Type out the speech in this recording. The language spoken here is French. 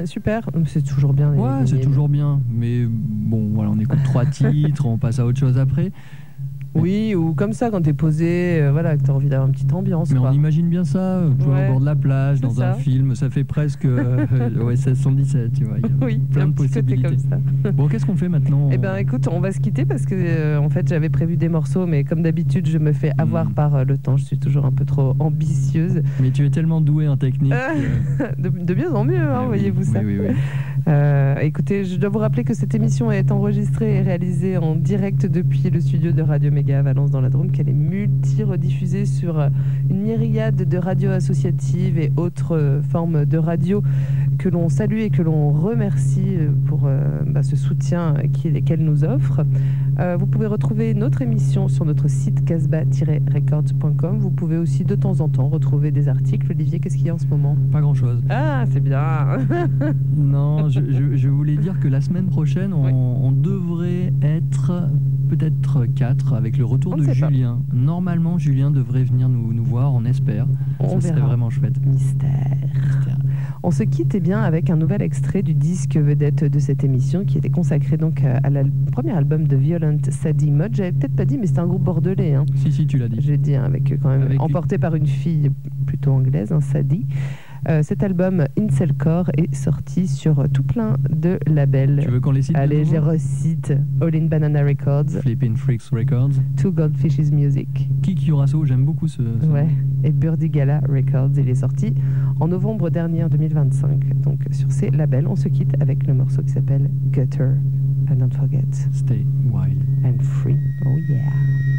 super. C'est toujours bien. Ouais, c'est toujours bien. Mais bon, voilà, on écoute 3 titres, on passe à autre chose après. Oui, ou comme ça, quand t'es posé, voilà, que t'as envie d'avoir une petite ambiance. Mais quoi. on imagine bien ça, tu vois, au bord de la plage, dans un film, ça fait presque OSS 117, tu vois. Il y a oui, plein de possibilités. Comme ça. Bon, qu'est-ce qu'on fait maintenant? Eh ben, écoute, on va se quitter parce que, en fait, j'avais prévu des morceaux, mais comme d'habitude, je me fais avoir par le temps. Je suis toujours un peu trop ambitieuse. Mais tu es tellement douée en technique. De mieux en mieux, hein, voyez-vous ça. Oui. Écoutez, je dois vous rappeler que cette émission est enregistrée et réalisée en direct depuis le studio de Radio Méga à Valence dans la Drôme, qu'elle est multi-rediffusée sur une myriade de radios associatives et autres formes de radio que l'on salue et que l'on remercie pour ce soutien qu'elle nous offre. Vous pouvez retrouver notre émission sur notre site casbah-records.com. Vous pouvez aussi de temps en temps retrouver des articles. Olivier, qu'est-ce qu'il y a en ce moment? Pas grand-chose. Ah, c'est bien. Non, je voulais dire que la semaine prochaine, on devrait être peut-être 4 avec le retour de Julien. Normalement, Julien devrait venir nous voir, on espère. Ça serait vraiment chouette. Mystère. On se quitte avec un nouvel extrait du disque vedette de cette émission qui était consacré donc à premier album de Violent Sadie Mode. J'avais peut-être pas dit, mais c'était un groupe bordelais. Hein. Si, tu l'as dit. J'ai dit, emporté par une fille plutôt anglaise, Sadie. Cet album Incelcore est sorti sur tout plein de labels. Tu veux qu'on les cite? Allez, je recite All in Banana Records, Flippin' Freaks Records, Two Goldfishes Music, Kiki Urasso, j'aime beaucoup ce ouais, et Burdigala Records. Il est sorti en novembre dernier, en 2025. Donc sur ces labels, on se quitte avec le morceau qui s'appelle Gutter. And don't forget, stay wild and free. Oh yeah.